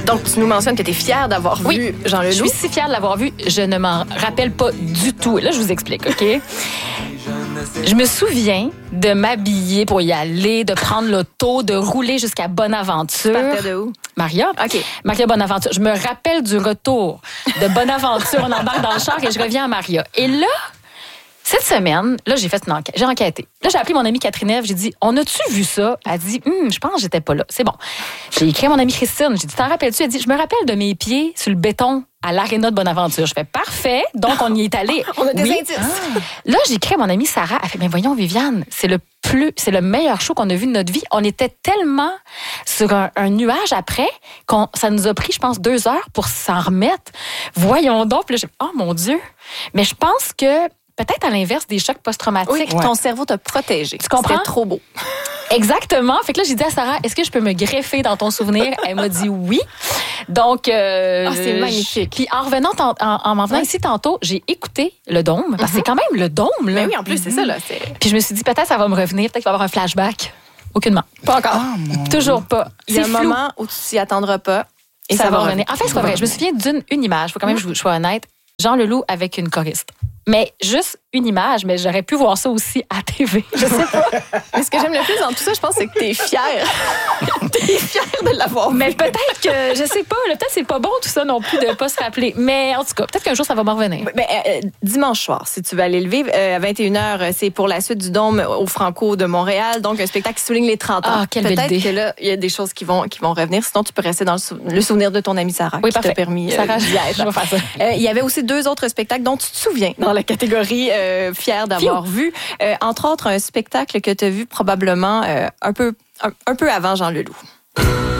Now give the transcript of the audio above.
Donc, tu nous mentionnes que tu es fière d'avoir vu Jean Leloup. Je suis si fière de l'avoir vu. Je ne m'en rappelle pas du tout. Là, je vous explique, OK? Je me souviens de m'habiller pour y aller, de prendre l'auto, de rouler jusqu'à Bonaventure. Tu partais de où? Maria. OK. Maria Bonaventure. Je me rappelle du retour de Bonaventure. On embarque dans le char et je reviens à Maria. Et là, cette semaine, là, j'ai fait une enquête. J'ai enquêté. Là, j'ai appelé mon amie Catherine Ève. J'ai dit, on a-tu vu ça? Elle dit, je pense que j'étais pas là. C'est bon. J'ai écrit à mon amie Christine. J'ai dit, t'en rappelles-tu? Elle dit, je me rappelle de mes pieds sur le béton à l'aréna de Bonaventure. Je fais, parfait. Donc, on y est allé. On a des indices. Là, j'ai écrit à mon amie Sarah. Elle fait, mais voyons, Viviane, c'est le meilleur show qu'on a vu de notre vie. On était tellement sur un nuage après ça nous a pris, je pense, 2 heures pour s'en remettre. Voyons donc. Puis là, j'ai oh mon Dieu. Mais je pense que peut-être à l'inverse des chocs post-traumatiques. Oui, ton cerveau t'a protégé. Tu comprends? C'était trop beau. Exactement. Fait que là, j'ai dit à Sarah, est-ce que je peux me greffer dans ton souvenir? Elle m'a dit oui. Donc, c'est magnifique. Puis en revenant, en m'en venant ici tantôt, j'ai écouté le Dôme. Parce que c'est quand même le Dôme, là. Mais oui, en plus, c'est ça, là. Puis je me suis dit, peut-être ça va me revenir. Peut-être qu'il va y avoir un flashback. Aucunement. Pas encore. Toujours pas. Il y a un moment où tu t'y attendras pas. Et ça va revenir. En fait, c'est pas vrai. Je me souviens d'une image. Il faut quand même que je sois honnête. Jean Leloup avec une choriste. Mais juste une image, mais j'aurais pu voir ça aussi à TV. Je sais pas. Mais ce que j'aime le plus dans tout ça, je pense, c'est que t'es fière. T'es fière de l'avoir vu. Mais peut-être que, je sais pas, là, peut-être c'est pas bon tout ça non plus de pas se rappeler. Mais en tout cas, peut-être qu'un jour ça va m'en revenir. Dimanche soir, si tu veux aller le vivre, à 21h, c'est pour la suite du Dôme au Franco de Montréal. Donc, un spectacle qui souligne les 30 ans. Ah, quelle belle idée. Peut-être que là, il y a des choses qui vont revenir. Sinon, tu peux rester dans le souvenir de ton amie Sarah qui t'a permis Sarah, d'y être. Je vais faire ça. Il y avait aussi 2 autres spectacles dont tu te souviens dans la catégorie fière d'avoir vu. Entre autres, un spectacle que tu as vu probablement un peu avant Jean Leloup.